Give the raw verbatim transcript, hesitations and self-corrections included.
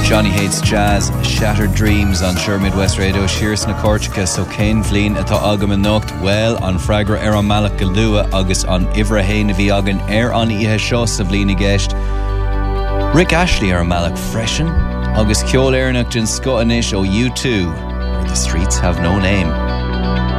Johnny Hates Jazz, Shattered Dreams on Sure Midwest Radio, Shears na Corsica, so Cain Vleen atá agam an nocht, well an Fragra ar an Malach Galdua agus an Ivra Hain vi agan ar an ihe seo sa Vleen i gceist. Rick Ashley ar an Malach freshen, agus Ceol Airnach jin Scotanish o U two, where the streets have no name.